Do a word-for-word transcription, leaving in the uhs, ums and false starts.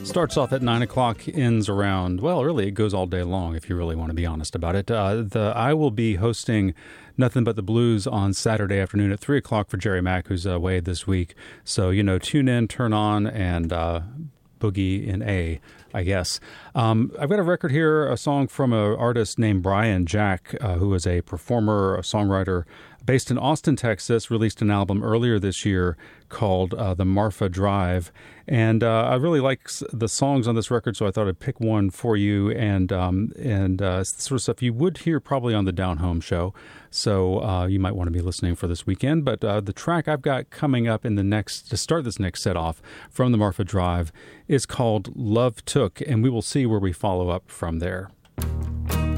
Starts off at nine o'clock, ends around, well, really, it goes all day long if you really want to be honest about it. Uh, the I will be hosting Nothing But the Blues on Saturday afternoon at three o'clock for Jerry Mack, who's away this week. So, you know, tune in, turn on, and uh, boogie in A, I guess. Um, I've got a record here, a song from an artist named Brian Jack, uh, who is a performer, a songwriter, based in Austin, Texas, released an album earlier this year called uh, The Marfa Drive. And uh, I really like the songs on this record, so I thought I'd pick one for you. And um, and uh, sort of stuff you would hear probably on the Down Home show. So uh, you might want to be listening for this weekend. But uh, the track I've got coming up in the next, to start this next set off from The Marfa Drive, is called Love Took. And we will see where we follow up from there.